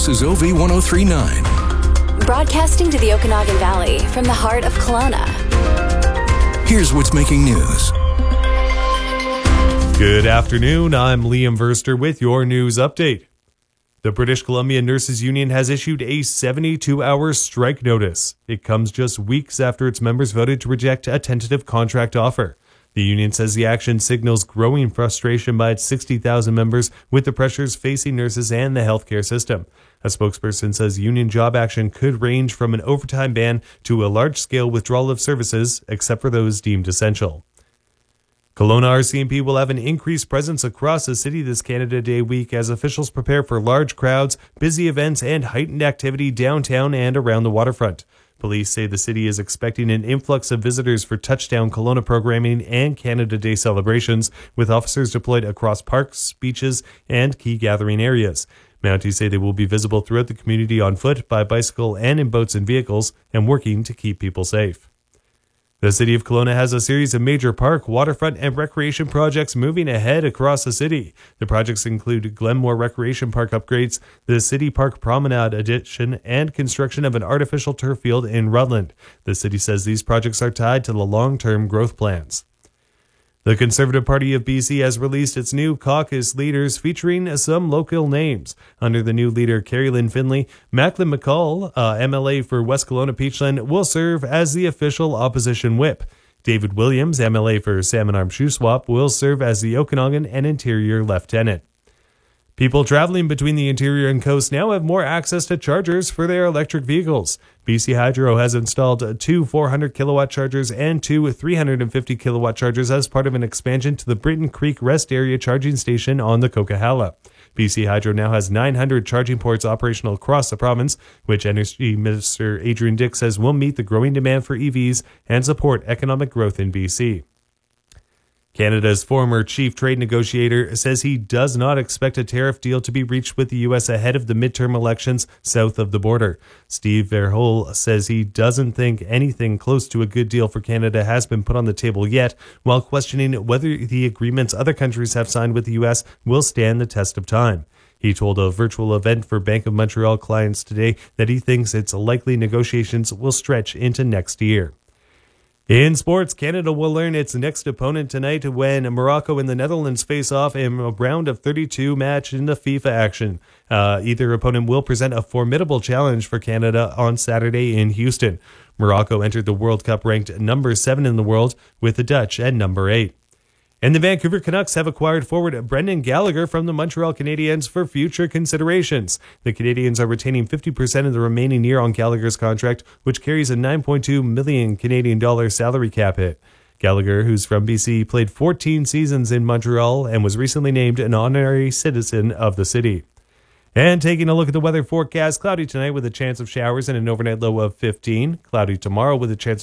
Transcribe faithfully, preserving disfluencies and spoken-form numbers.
This is O V ten thirty-nine. Broadcasting to the Okanagan Valley from the heart of Kelowna. Here's what's making news. Good afternoon, I'm Liam Verster with your news update. The British Columbia Nurses Union has issued a seventy-two hour strike notice. It comes just weeks after its members voted to reject a tentative contract offer. The union says the action signals growing frustration by its sixty thousand members with the pressures facing nurses and the healthcare system. A spokesperson says union job action could range from an overtime ban to a large-scale withdrawal of services, except for those deemed essential. Kelowna R C M P will have an increased presence across the city this Canada Day week as officials prepare for large crowds, busy events, and heightened activity downtown and around the waterfront. Police say the city is expecting an influx of visitors for Touchdown Kelowna programming and Canada Day celebrations, with officers deployed across parks, beaches, and key gathering areas. Mounties say they will be visible throughout the community on foot, by bicycle, and in boats and vehicles, and working to keep people safe. The City of Kelowna has a series of major park, waterfront, and recreation projects moving ahead across the city. The projects include Glenmore Recreation Park upgrades, the City Park Promenade addition, and construction of an artificial turf field in Rutland. The city says these projects are tied to the long-term growth plans. The Conservative Party of B C has released its new caucus leaders featuring some local names. Under the new leader, Carrie Lynn Finley, Macklin McCall, uh, M L A for West Kelowna Peachland, will serve as the official opposition whip. David Williams, M L A for Salmon Arm Shuswap, will serve as the Okanagan and Interior Lieutenant. People traveling between the interior and coast now have more access to chargers for their electric vehicles. B C Hydro has installed two four hundred kilowatt chargers and two three hundred fifty kilowatt chargers as part of an expansion to the Britton Creek Rest Area charging station on the Coquihalla. B C Hydro now has nine hundred charging ports operational across the province, which Energy Minister Adrian Dix says will meet the growing demand for E Vs and support economic growth in B C. Canada's former chief trade negotiator says he does not expect a tariff deal to be reached with the U S ahead of the midterm elections south of the border. Steve Verhul says he doesn't think anything close to a good deal for Canada has been put on the table yet, while questioning whether the agreements other countries have signed with the U S will stand the test of time. He told a virtual event for Bank of Montreal clients today that he thinks it's likely negotiations will stretch into next year. In sports, Canada will learn its next opponent tonight when Morocco and the Netherlands face off in a round of thirty-two match in the FIFA action. Uh, either opponent will present a formidable challenge for Canada on Saturday in Houston. Morocco entered the World Cup ranked number seven in the world, with the Dutch at number eight. And the Vancouver Canucks have acquired forward Brendan Gallagher from the Montreal Canadiens for future considerations. The Canadiens are retaining fifty percent of the remaining year on Gallagher's contract, which carries a nine point two million Canadian dollars salary cap hit. Gallagher, who's from B C, played fourteen seasons in Montreal and was recently named an honorary citizen of the city. And taking a look at the weather forecast, cloudy tonight with a chance of showers and an overnight low of fifteen. Cloudy tomorrow with a chance of